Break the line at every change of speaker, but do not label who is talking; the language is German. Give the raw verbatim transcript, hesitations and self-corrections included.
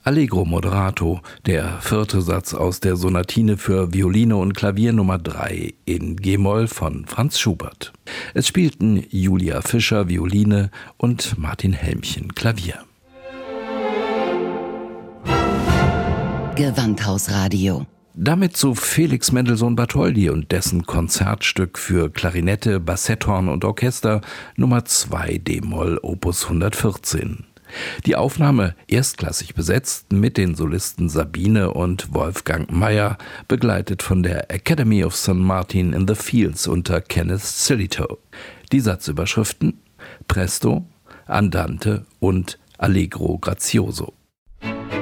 Allegro moderato, der vierte Satz aus der Sonatine für Violine und Klavier Nummer drei in G-Moll von Franz Schubert. Es spielten Julia Fischer Violine und Martin Helmchen Klavier.
Gewandhausradio.
Damit zu Felix Mendelssohn Bartholdy und dessen Konzertstück für Klarinette, Bassetthorn und Orchester Nummer zwei D-Moll Opus hundertvierzehn. Die Aufnahme erstklassig besetzt mit den Solisten Sabine und Wolfgang Mayer, begleitet von der Academy of Saint Martin in the Fields unter Kenneth Sillitoe. Die Satzüberschriften Presto, Andante und Allegro grazioso.